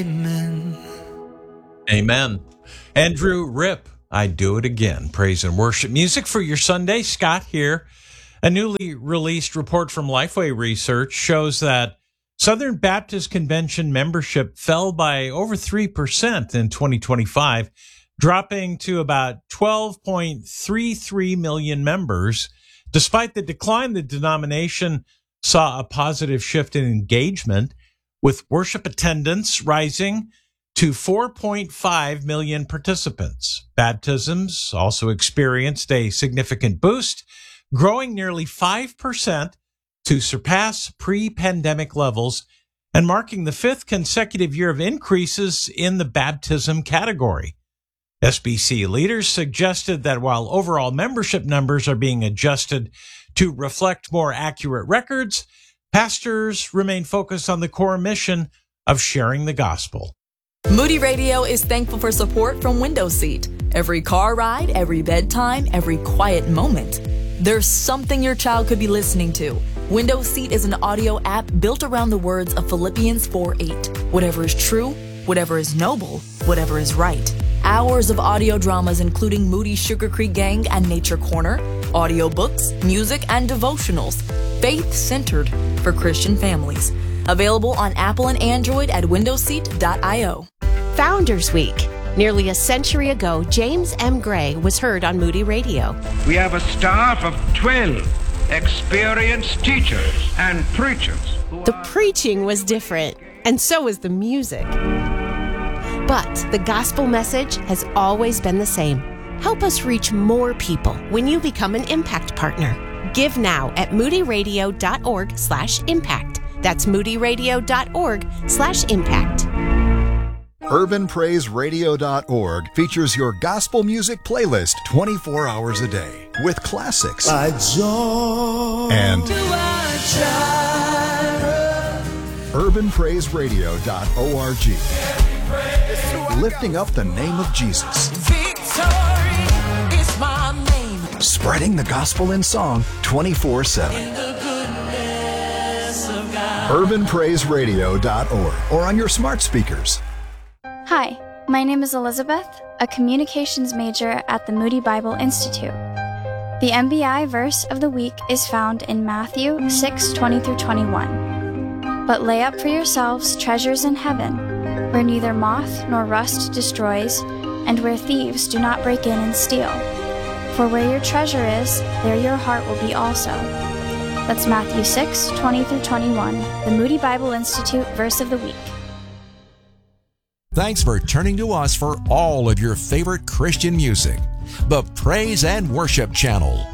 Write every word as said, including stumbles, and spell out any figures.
Amen. Amen. Andrew Ripp, I Do It Again. Praise and worship music for your Sunday. Scott here. A newly released report from Lifeway Research shows that Southern Baptist Convention membership fell by over three percent in twenty twenty-five, dropping to about twelve point three three million members. Despite the decline, the denomination saw a positive shift in engagement, with worship attendance rising to four point five million participants. Baptisms also experienced a significant boost, growing nearly five percent to surpass pre-pandemic levels and marking the fifth consecutive year of increases in the baptism category. S B C leaders suggested that while overall membership numbers are being adjusted to reflect more accurate records, pastors remain focused on the core mission of sharing the gospel. Moody Radio is thankful for support from Window Seat. Every car ride, every bedtime, every quiet moment, there's something your child could be listening to. Window Seat is an audio app built around the words of Philippians four eight. Whatever is true, whatever is noble, whatever is right. Hours of audio dramas including Moody Sugar Creek Gang and Nature Corner, audiobooks, music, and devotionals. Faith-centered for Christian families. Available on Apple and Android at window seat dot io. Founders Week. Nearly a century ago, James M. Gray was heard on Moody Radio. We have a staff of twelve experienced teachers and preachers. The preaching was different, and so was the music. But the gospel message has always been the same. Help us reach more people when you become an Impact Partner. Give now at moodyradio.org slash impact. That's moodyradio.org slash impact. urban praise radio dot org features your gospel music playlist twenty-four hours a day with classics I join and to our child. urban praise radio dot org, lifting up the name of Jesus. Victory is my name. Spreading the gospel in song twenty-four seven. The goodness of God. urban praise radio dot org or on your smart speakers. Hi, my name is Elizabeth, a communications major at the Moody Bible Institute. The M B I verse of the week is found in Matthew six twenty through twenty-one. But lay up for yourselves treasures in heaven, where neither moth nor rust destroys, and where thieves do not break in and steal. For where your treasure is, there your heart will be also. That's Matthew six twenty through twenty-one, the Moody Bible Institute verse of the week. Thanks for turning to us for all of your favorite Christian music. The Praise and Worship Channel.